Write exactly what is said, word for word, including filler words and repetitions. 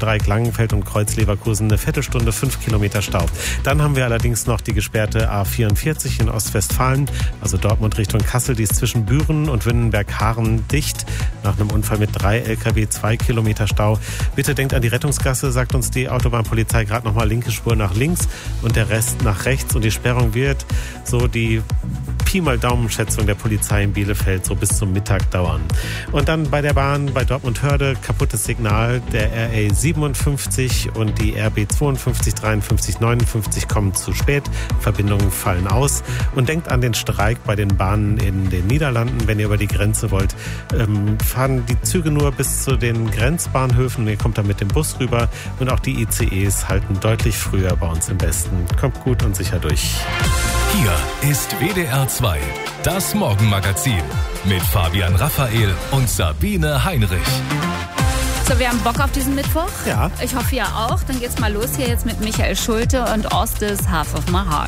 Dreieck Langenfeld und Kreuz Leverkusen eine Viertelstunde, fünf Kilometer Stau. Dann haben wir allerdings noch die gesperrte A vierundvierzig in Ostwestfalen, also Dortmund Richtung Kassel. Die ist zwischen Büren und Wünnenberg-Haaren dicht. Nach einem Unfall mit drei L K W, zwei Kilometer Stau. Bitte denkt an die Rettungsgasse, sagt uns die Autobahnpolizei gerade nochmal, linke Spur nach links und der Rest nach rechts. Und die Sperrung wird, so die Pi mal Daumenschätzung der Polizei in Bielefeld, so bis zum Mittag dauern. Und dann bei der Bahn bei Dortmund-Hörde kaputtes Signal. Der R A siebenundfünfzig und die R B zweiundfünfzig, dreiundfünfzig, neunundfünfzig kommen zu spät. Verbindungen fallen aus. Und denkt an den Streik bei den Bahnen in den Niederlanden. Wenn ihr über die Grenze wollt, ähm, fahren die Züge nur bis zu den Grenzbahnhöfen. Ihr kommt dann mit dem Bus rüber. Und auch die I C Es halten deutlich früher bei uns im Westen. Kommt gut und sicher durch. Hier ist W D R zwei, das Morgenmagazin mit Fabian Raphael und Sabine Heinrich. So, wir haben Bock auf diesen Mittwoch. Ja. Ich hoffe, ihr auch. Dann geht's mal los hier jetzt mit Michael Schulte und Ostis Half of My Heart.